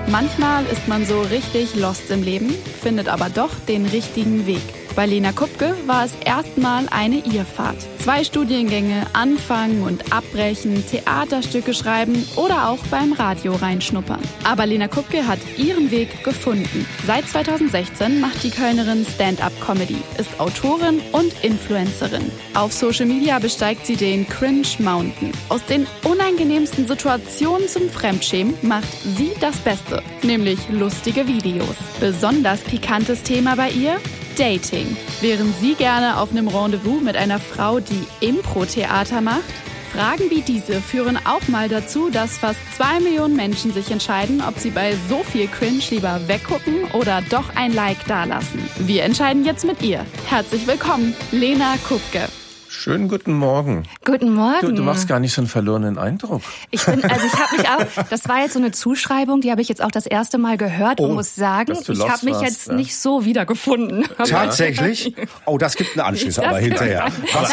Manchmal ist man so richtig lost im Leben, findet aber doch den richtigen Weg. Bei Lena Kupke war es erstmal eine Irrfahrt. 2 Studiengänge, anfangen und abbrechen, Theaterstücke schreiben oder auch beim Radio reinschnuppern. Aber Lena Kupke hat ihren Weg gefunden. Seit 2016 macht die Kölnerin Stand-up-Comedy, ist Autorin und Influencerin. Auf Social Media besteigt sie den Cringe Mountain. Aus den unangenehmsten Situationen zum Fremdschämen macht sie das Beste, nämlich lustige Videos. Besonders pikantes Thema bei ihr: Dating. Wären Sie gerne auf einem Rendezvous mit einer Frau, die Impro-Theater macht? Fragen wie diese führen auch mal dazu, dass fast 2 Millionen Menschen sich entscheiden, ob sie bei so viel Cringe lieber weggucken oder doch ein Like dalassen. Wir entscheiden jetzt mit ihr. Herzlich willkommen, Lena Kupke. Schönen guten Morgen. Guten Morgen. Du machst gar nicht so einen verlorenen Eindruck. Ich habe mich auch, das war jetzt so eine Zuschreibung, die habe ich jetzt auch das erste Mal gehört und muss sagen, ich habe mich jetzt nicht so wiedergefunden. Tatsächlich? Oh, das gibt einen Anschluss aber hinterher.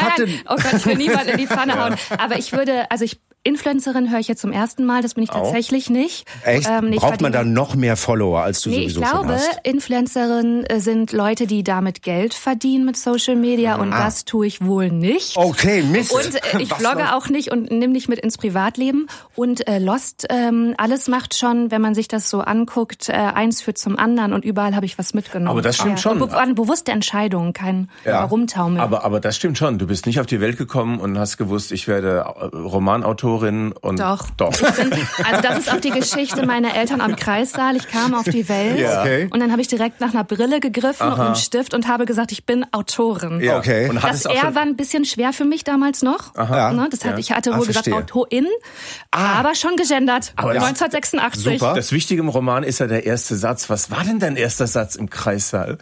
Oh Gott, ich will niemanden in die Pfanne hauen. Aber Influencerin höre ich jetzt zum ersten Mal, das bin ich tatsächlich nicht. Echt? Braucht man da noch mehr Follower, als du sowieso schon hast? Ich glaube, Influencerin sind Leute, die damit Geld verdienen mit Social Media und das tue ich wohl nicht. Okay, Mist. Und ich vlogge auch nicht und nehme nicht mit ins Privatleben. Und Lost, alles macht schon, wenn man sich das so anguckt, eins führt zum anderen und überall habe ich was mitgenommen. Aber das stimmt schon. Eine bewusste Entscheidung, kein Rumtaumeln. Aber das stimmt schon. Du bist nicht auf die Welt gekommen und hast gewusst, ich werde Romanautorin und Doch. Also das ist auch die Geschichte meiner Eltern am Kreissaal. Ich kam auf die Welt und dann habe ich direkt nach einer Brille gegriffen und einem Stift und habe gesagt, ich bin Autorin. Ja. Okay. Und das war ein bisschen schwer für mich damals noch. Ich hatte wohl gesagt Autorin, aber schon gegendert. Aber 1986. Super. Das Wichtige im Roman ist ja der erste Satz. Was war denn dein erster Satz im Kreissaal?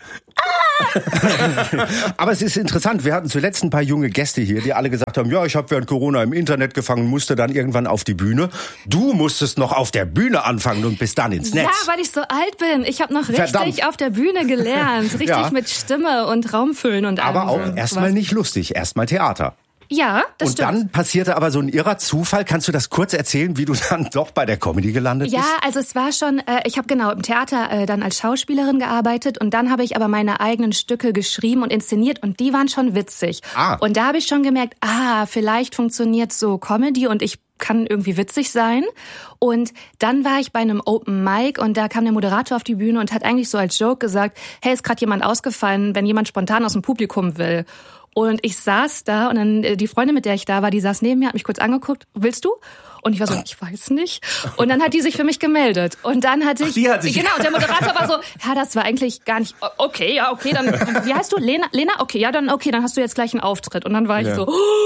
Aber es ist interessant, wir hatten zuletzt ein paar junge Gäste hier, die alle gesagt haben, ja, ich habe während Corona im Internet gefangen, musste dann irgendwann auf die Bühne. Du musstest noch auf der Bühne anfangen und bist dann ins Netz. Ja, weil ich so alt bin. Ich habe noch richtig auf der Bühne gelernt. Richtig mit Stimme und Raumfüllen und allem. Aber auch erstmal nicht lustig, erstmal Theater. Ja, das stimmt. Und dann passierte aber so ein irrer Zufall. Kannst du das kurz erzählen, wie du dann doch bei der Comedy gelandet bist? Ja, also es war schon, ich habe im Theater dann als Schauspielerin gearbeitet und dann habe ich aber meine eigenen Stücke geschrieben und inszeniert und die waren schon witzig. Und da habe ich schon gemerkt, vielleicht funktioniert so Comedy und ich kann irgendwie witzig sein. Und dann war ich bei einem Open Mic und da kam der Moderator auf die Bühne und hat eigentlich so als Joke gesagt, hey, ist gerade jemand ausgefallen, wenn jemand spontan aus dem Publikum will. Und ich saß da und dann die Freundin, mit der ich da war, die saß neben mir, hat mich kurz angeguckt. Willst du? Und ich war so, ich weiß nicht. Und dann hat die sich für mich gemeldet. Und dann hatte ich... Genau, und der Moderator war so, ja, das war eigentlich gar nicht... Okay, dann... Wie heißt du? Lena? Okay, dann hast du jetzt gleich einen Auftritt. Und dann war ich so...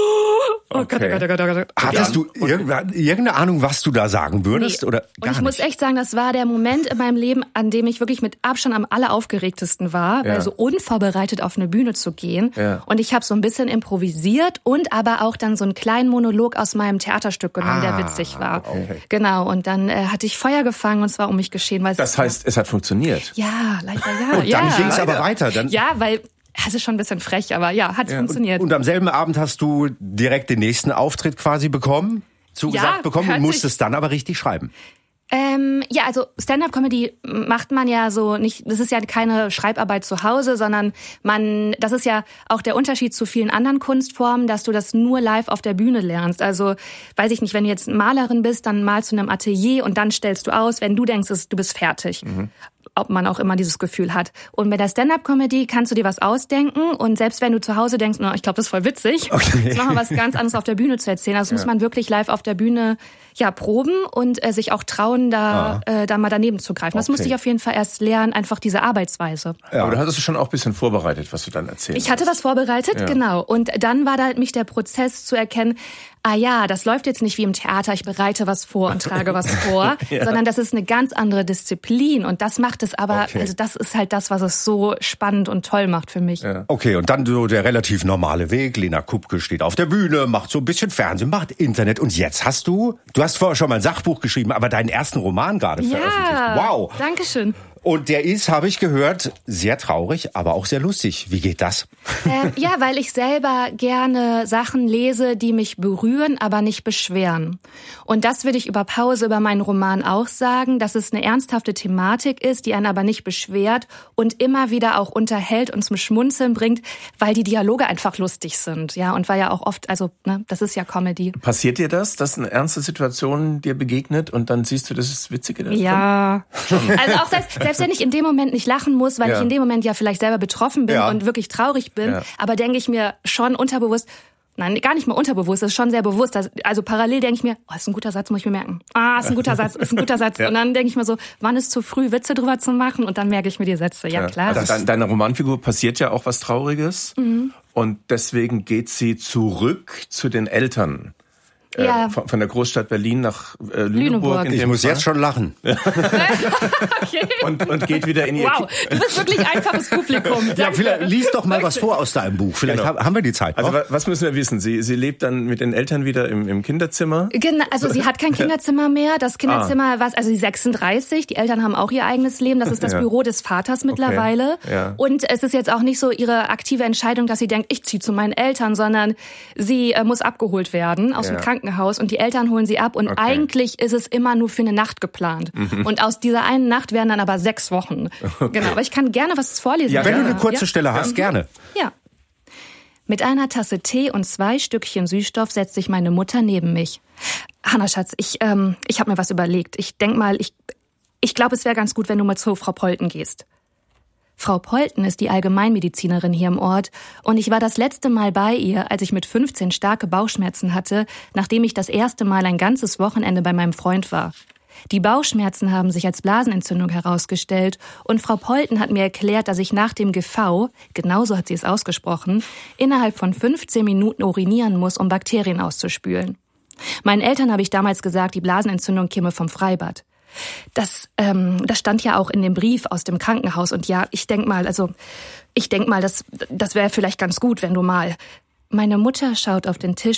Oh Gott. Hattest du irgendeine Ahnung, was du da sagen würdest? Nee. Oder gar und ich muss echt sagen, das war der Moment in meinem Leben, an dem ich wirklich mit Abstand am alleraufgeregtesten war, weil so unvorbereitet auf eine Bühne zu gehen. Ja. Und ich habe so ein bisschen improvisiert und aber auch dann so einen kleinen Monolog aus meinem Theaterstück genommen, der witzig war. Okay. Genau, und dann hatte ich Feuer gefangen und zwar um mich geschehen. Das heißt, es hat funktioniert? Ja, leider ja. Und dann ging es aber weiter. Ja, weil... Das ist schon ein bisschen frech, aber hat funktioniert. Und am selben Abend hast du direkt den nächsten Auftritt quasi bekommen, zugesagt bekommen und musstest dann aber richtig schreiben. Also Stand-up-Comedy macht man ja so nicht, das ist ja keine Schreibarbeit zu Hause, sondern das ist ja auch der Unterschied zu vielen anderen Kunstformen, dass du das nur live auf der Bühne lernst. Also, weiß ich nicht, wenn du jetzt Malerin bist, dann malst du in einem Atelier und dann stellst du aus, wenn du denkst, du bist fertig. Ob man auch immer dieses Gefühl hat. Und bei der Stand-up-Comedy kannst du dir was ausdenken und selbst wenn du zu Hause denkst, ich glaube, das ist voll witzig, ist nochmal was ganz anderes auf der Bühne zu erzählen. Also muss man wirklich live auf der Bühne proben und sich auch trauen, da mal daneben zu greifen. Das musste ich auf jeden Fall erst lernen, einfach diese Arbeitsweise. Ja. Aber du hattest schon auch ein bisschen vorbereitet, was du dann erzählst. Ich hatte das vorbereitet, genau. Und dann war da mich der Prozess zu erkennen, das läuft jetzt nicht wie im Theater, ich bereite was vor und trage was vor, sondern das ist eine ganz andere Disziplin und das macht es aber, also das ist halt das, was es so spannend und toll macht für mich. Ja. Okay, und dann so der relativ normale Weg, Lena Kupke steht auf der Bühne, macht so ein bisschen Fernsehen, macht Internet und jetzt du hast vorher schon mal ein Sachbuch geschrieben, aber deinen ersten Roman gerade veröffentlicht. Wow! Dankeschön. Und der ist, habe ich gehört, sehr traurig, aber auch sehr lustig. Wie geht das? Ja, weil ich selber gerne Sachen lese, die mich berühren, aber nicht beschweren. Und das würde ich über Pause über meinen Roman auch sagen, dass es eine ernsthafte Thematik ist, die einen aber nicht beschwert und immer wieder auch unterhält und zum Schmunzeln bringt, weil die Dialoge einfach lustig sind. Ja, und weil ja auch oft, also das ist ja Comedy. Passiert dir das, dass eine ernste Situation dir begegnet und dann siehst du, das ist Witzige davon? Ja, also auch selbst wenn ich in dem Moment nicht lachen muss, weil ich in dem Moment ja vielleicht selber betroffen bin und wirklich traurig bin, aber denke ich mir schon unterbewusst, nein, gar nicht mal unterbewusst, das ist schon sehr bewusst. Also parallel denke ich mir, ist ein guter Satz, muss ich mir merken. Ist ein guter Satz, ist ein guter Satz. Und dann denke ich mir so, wann ist zu früh, Witze drüber zu machen? Und dann merke ich mir die Sätze. Ja, klar. Also deiner Romanfigur passiert ja auch was Trauriges. Und deswegen geht sie zurück zu den Eltern. Von der Großstadt Berlin nach Lüneburg. Ich muss jetzt schon lachen. Okay. Und geht wieder in ihr... Wow, du bist wirklich einfaches Publikum. Ja, vielleicht lies doch mal was vor aus deinem Buch. Vielleicht haben wir die Zeit noch. Also was müssen wir wissen? Sie lebt dann mit den Eltern wieder im Kinderzimmer? Genau, also sie hat kein Kinderzimmer mehr. Das Kinderzimmer, sie ist 36, die Eltern haben auch ihr eigenes Leben. Das ist das Büro des Vaters mittlerweile. Okay. Ja. Und es ist jetzt auch nicht so ihre aktive Entscheidung, dass sie denkt, ich ziehe zu meinen Eltern, sondern sie muss abgeholt werden aus dem Krankenhaus und die Eltern holen sie ab und eigentlich ist es immer nur für eine Nacht geplant. Und aus dieser einen Nacht werden dann aber 6 Wochen. Okay. Genau, aber ich kann gerne was vorlesen. Ja, wenn du eine kurze Stelle hast, gerne. Ja. Mit einer Tasse Tee und 2 Stückchen Süßstoff setzt sich meine Mutter neben mich. Hanna, Schatz, ich habe mir was überlegt. Ich denk mal, ich glaube, es wäre ganz gut, wenn du mal zu Frau Polten gehst. Frau Polten ist die Allgemeinmedizinerin hier im Ort und ich war das letzte Mal bei ihr, als ich mit 15 starke Bauchschmerzen hatte, nachdem ich das erste Mal ein ganzes Wochenende bei meinem Freund war. Die Bauchschmerzen haben sich als Blasenentzündung herausgestellt und Frau Polten hat mir erklärt, dass ich nach dem GV, genauso hat sie es ausgesprochen, innerhalb von 15 Minuten urinieren muss, um Bakterien auszuspülen. Meinen Eltern habe ich damals gesagt, die Blasenentzündung käme vom Freibad. Das stand ja auch in dem Brief aus dem Krankenhaus und ja, ich denk mal, das wäre vielleicht ganz gut, wenn du mal... Meine Mutter schaut auf den Tisch